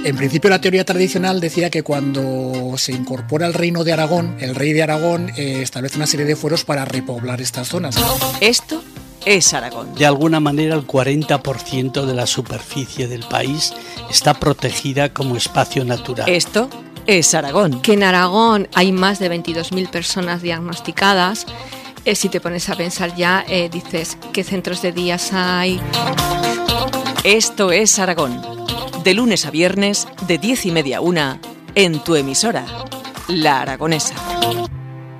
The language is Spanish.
En principio, la teoría tradicional decía que cuando se incorpora el reino de Aragón, el rey de Aragón establece una serie de fueros para repoblar estas zonas. Esto es Aragón. De alguna manera, el 40% de la superficie del país está protegida como espacio natural. Esto es Aragón. Que en Aragón hay más de 22.000 personas diagnosticadas. Si te pones a pensar ya, dices, ¿qué centros de días hay? Esto es Aragón. De lunes a viernes, de 10:30 a 1, en tu emisora, La Aragonesa.